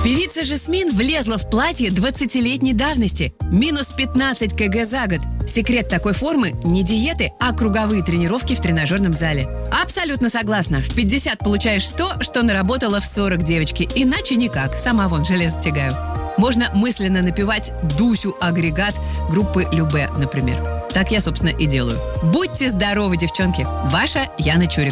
Певица Жасмин влезла в платье 20-летней давности. Минус 15 кг за год. Секрет такой формы – не диеты, а круговые тренировки в тренажерном зале. Абсолютно согласна. В 50 получаешь то, что наработала в 40 девочки. Иначе никак. Сама вон железо тягаю. Можно мысленно напевать «Дусю агрегат» группы Любэ, например. Так я, собственно, и делаю. Будьте здоровы, девчонки. Ваша Яна Чурик.